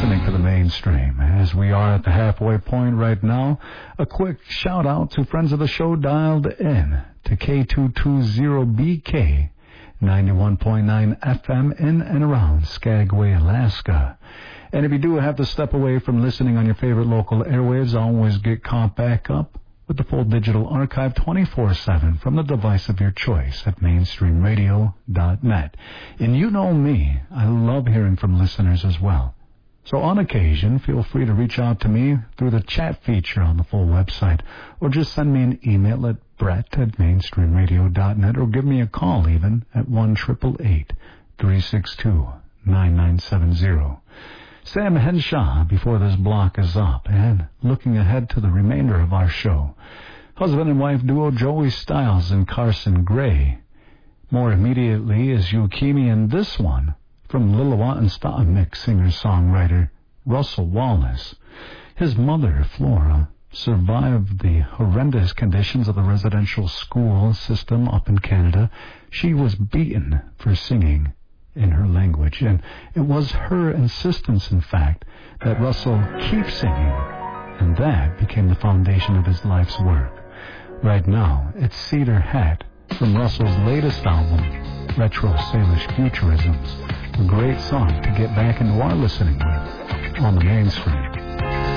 listening to the mainstream. As we are at the halfway point right now, a quick shout out to friends of the show dialed in to K220BK 91.9 FM in and around Skagway, Alaska. And if you do have to step away from listening on your favorite local airwaves, always get caught back up with the full digital archive 24/7 from the device of your choice at mainstreamradio.net. And you know me, I love hearing from listeners as well. So on occasion, feel free to reach out to me through the chat feature on the full website, or just send me an email at brett@mainstreamradio.net, or give me a call even at 1-888-362-9970. Sam Henshaw before this block is up, and looking ahead to the remainder of our show, husband and wife duo Joey Styles and Carson Gray. More immediately is Yukimi, and this one from Lillooet singer-songwriter Russell Wallace. His mother, Flora, survived the horrendous conditions of the residential school system up in Canada. She was beaten for singing in her language, and it was her insistence, in fact, that Russell keep singing, and that became the foundation of his life's work. Right now, it's Cedar Hat from Russell's latest album, Retro Salish Futurisms, a great song to get back into our listening with on the mainstream.